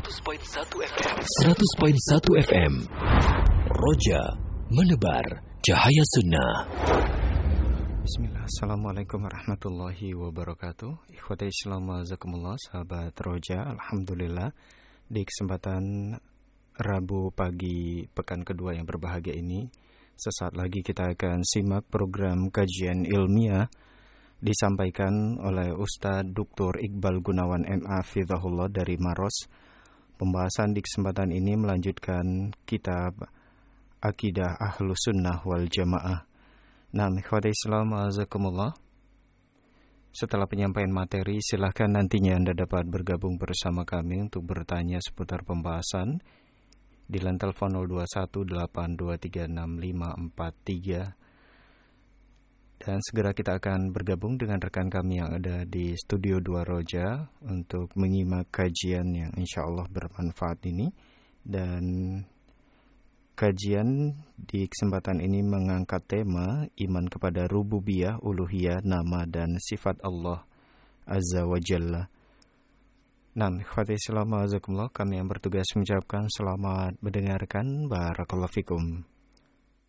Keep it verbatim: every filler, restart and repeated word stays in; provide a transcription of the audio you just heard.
seratus koma satu F M. seratus koma satu F M. Roja menebar cahaya sunnah. Bismillah, Assalamualaikum warahmatullahi wabarakatuh. Ikhwati Islam azakumullah, sahabat Roja. Alhamdulillah, di kesempatan Rabu pagi pekan kedua yang berbahagia ini, sesaat lagi kita akan simak program kajian ilmiah disampaikan oleh Ustadz Doktor Iqbal Gunawan M A Fidhahullah dari Maros. Pembahasan di kesempatan ini melanjutkan kitab Akidah Ahlus Sunnah wal Jamaah. Nah, ikhwati Islam azakumullah, setelah penyampaian materi, silahkan nantinya Anda dapat bergabung bersama kami untuk bertanya seputar pembahasan di line telepon nol dua satu delapan dua tiga enam lima empat tiga. Dan segera kita akan bergabung dengan rekan kami yang ada di Studio dua Roja untuk menyimak kajian yang insya Allah bermanfaat ini. Dan kajian di kesempatan ini mengangkat tema iman kepada rububiyah, uluhiyah, nama dan sifat Allah Azza wa Jalla. Nah, ikhwati Islam azakumullah, kami yang bertugas mengucapkan selamat mendengarkan. Barakallahu fikum.